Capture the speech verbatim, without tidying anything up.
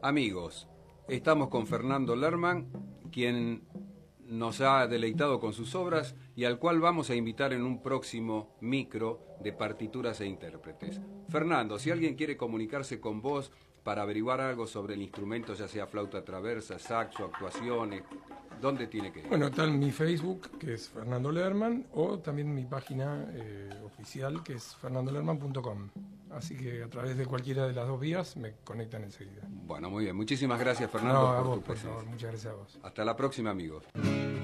Amigos, estamos con Fernando Lerman, quien nos ha deleitado con sus obras y al cual vamos a invitar en un próximo micro de partituras e intérpretes. Fernando, si alguien quiere comunicarse con vos para averiguar algo sobre el instrumento, ya sea flauta traversa, saxo, actuaciones, ¿dónde tiene que ir? Bueno, está en mi Facebook, que es Fernando Lerman, o también mi página eh, oficial, que es fernando lerman punto com. Así que a través de cualquiera de las dos vías me conectan enseguida. Bueno, muy bien. Muchísimas gracias, Fernando, No, a por vos, tu por presencia. favor. Muchas gracias a vos. Hasta la próxima, amigos.